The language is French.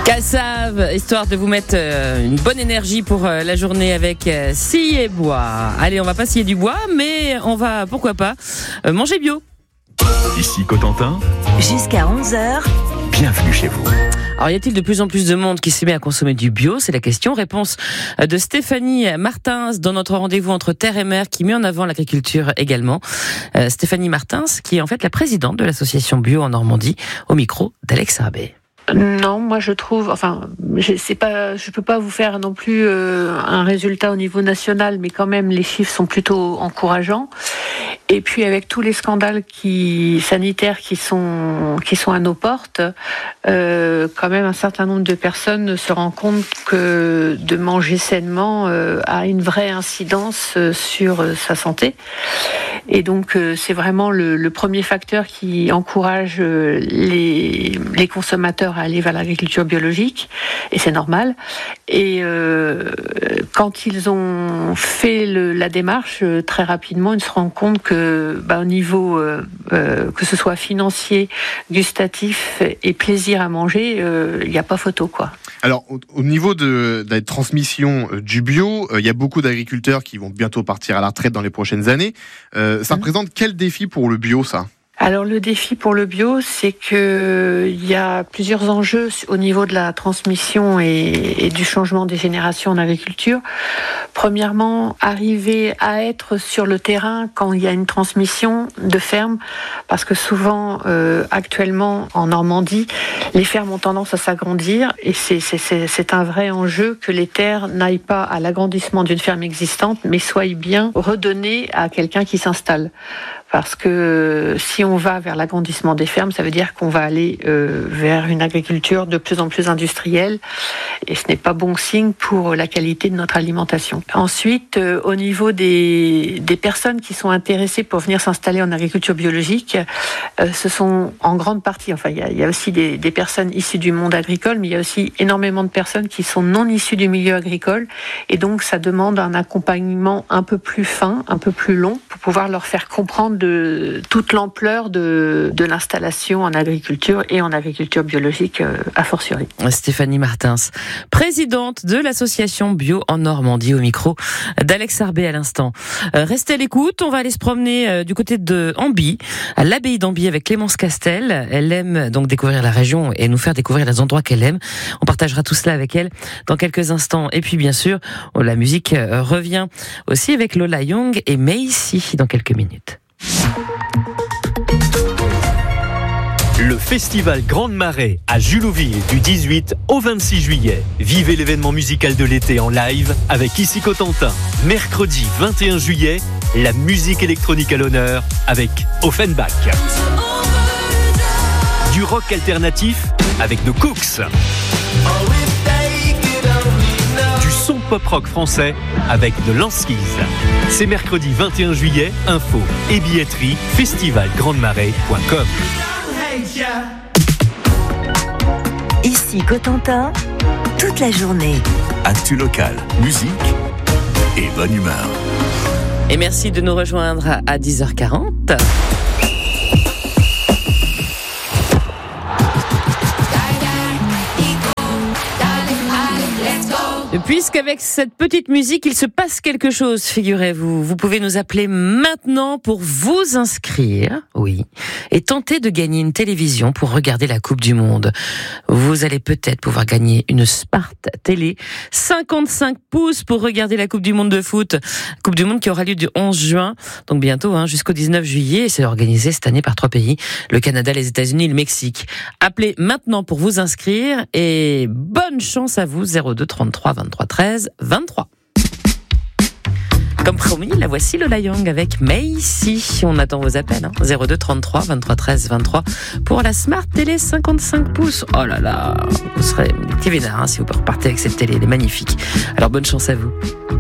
Cassav, histoire de vous mettre une bonne énergie pour la journée avec scie et bois. Allez, on va pas scier du bois, mais on va, pourquoi pas, manger bio. Ici Cotentin. Jusqu'à 11h. Bienvenue chez vous. Alors, y a-t-il de plus en plus de monde qui se met à consommer du bio? C'est la question. Réponse de Stéphanie Martins dans notre rendez-vous entre terre et mer qui met en avant l'agriculture également. Stéphanie Martins, qui est en fait la présidente de l'association bio en Normandie, au micro d'Alex Arbet. Non, moi je trouve, je peux pas vous faire non plus un résultat au niveau national, mais quand même les chiffres sont plutôt encourageants. Et puis avec tous les scandales sanitaires qui sont à nos portes, quand même un certain nombre de personnes se rendent compte que de manger sainement a une vraie incidence sur sa santé. Et donc c'est vraiment le premier facteur qui encourage les consommateurs à aller vers l'agriculture biologique, et c'est normal. Et quand ils ont fait la démarche, très rapidement, ils se rendent compte que au niveau que ce soit financier, gustatif et plaisir à manger, il n'y a pas photo, quoi. Alors, au niveau de la transmission du bio, il y a beaucoup d'agriculteurs qui vont bientôt partir à la retraite dans les prochaines années. Ça représente quel défi pour le bio, ça ? Alors le défi pour le bio, c'est que il y a plusieurs enjeux au niveau de la transmission et du changement des générations en agriculture. Premièrement, arriver à être sur le terrain quand il y a une transmission de ferme, parce que souvent, actuellement en Normandie, les fermes ont tendance à s'agrandir et c'est un vrai enjeu que les terres n'aillent pas à l'agrandissement d'une ferme existante, mais soient bien redonnées à quelqu'un qui s'installe. Parce que si on va vers l'agrandissement des fermes, ça veut dire qu'on va aller vers une agriculture de plus en plus industrielle, et ce n'est pas bon signe pour la qualité de notre alimentation. Ensuite, au niveau des personnes qui sont intéressées pour venir s'installer en agriculture biologique, ce sont en grande partie, enfin il y a aussi des personnes issues du monde agricole, mais il y a aussi énormément de personnes qui sont non issues du milieu agricole, et donc ça demande un accompagnement un peu plus fin, un peu plus long, pour pouvoir leur faire comprendre de toute l'ampleur de l'installation en agriculture et en agriculture biologique a fortiori. Stéphanie Martins, présidente de l'association bio en Normandie, au micro d'Alex Arbet à l'instant. Restez à l'écoute, on va aller se promener du côté de Amby, à l'abbaye d'Amby avec Clémence Castel. Elle aime donc découvrir la région et nous faire découvrir les endroits qu'elle aime. On partagera tout cela avec elle dans quelques instants. Et puis bien sûr, la musique revient aussi avec Lola Young et Macy dans quelques minutes. Le festival Grande Marée à Julouville du 18 au 26 juillet. Vivez l'événement musical de l'été en live avec Ici Cotentin. Mercredi 21 juillet, la musique électronique à l'honneur avec Offenbach. Du rock alternatif avec The Cooks. Du son pop-rock français avec The Lanskis. C'est mercredi 21 juillet, info et billetterie festivalgrandemarais.com. Ici Cotentin, toute la journée. Actu local, musique et bonne humeur. Et merci de nous rejoindre à 10h40. Puisqu'avec cette petite musique, il se passe quelque chose, figurez-vous. Vous pouvez nous appeler maintenant pour vous inscrire, oui, et tenter de gagner une télévision pour regarder la Coupe du Monde. Vous allez peut-être pouvoir gagner une Smart Télé, 55 pouces pour regarder la Coupe du Monde de foot. Coupe du Monde qui aura lieu du 11 juin, donc bientôt, jusqu'au 19 juillet. Et c'est organisé cette année par 3 pays, le Canada, les États-Unis et le Mexique. Appelez maintenant pour vous inscrire et bonne chance à vous, 02 33 23 13 23. Comme promis, la voici Lola Young avec Macy. On attend vos appels, 02 33 23 13 23 pour la Smart Télé 55 pouces. Oh là là, vous serez petit vénard si vous repartez avec cette télé, elle est magnifique. Alors bonne chance à vous.